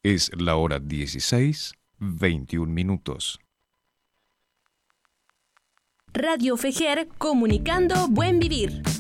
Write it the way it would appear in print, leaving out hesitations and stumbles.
Es la hora 16:21. Radio Fejer, comunicando buen vivir.